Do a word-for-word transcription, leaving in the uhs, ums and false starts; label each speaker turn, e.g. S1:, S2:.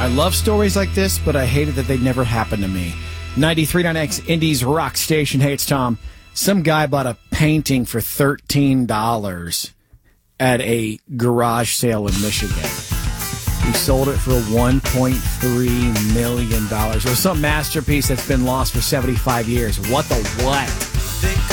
S1: I love stories like this, but I hated that they never happened to me. ninety-three point nine X Indy's rock station. Hey, it's Tom. Some guy bought a painting for thirteen dollars at a garage sale in Michigan. He sold it for one point three million dollars. It was some masterpiece that's been lost for seventy-five years. What the what?